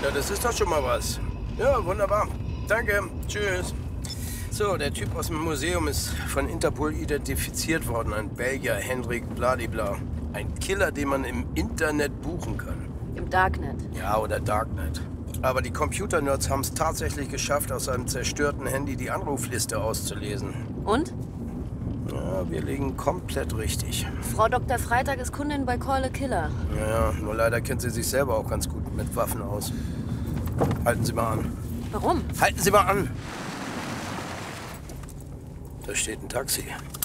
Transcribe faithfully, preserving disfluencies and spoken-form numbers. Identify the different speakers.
Speaker 1: Ja, das ist doch schon mal was. Ja, wunderbar. Danke. Tschüss. So, der Typ aus dem Museum ist von Interpol identifiziert worden. Ein Belgier, Hendrik Bladibla. Ein Killer, den man im Internet buchen kann.
Speaker 2: Im Darknet.
Speaker 1: Ja, oder Darknet. Aber die Computernerds haben es tatsächlich geschafft, aus seinem zerstörten Handy die Anrufliste auszulesen.
Speaker 2: Und?
Speaker 1: Ja, wir liegen komplett richtig.
Speaker 2: Frau Doktor Freitag ist Kundin bei Call a Killer.
Speaker 1: Ja, ja, nur leider kennt sie sich selber auch ganz gut mit Waffen aus. Halten Sie mal an.
Speaker 2: Warum?
Speaker 1: Halten Sie mal an! Da steht ein Taxi.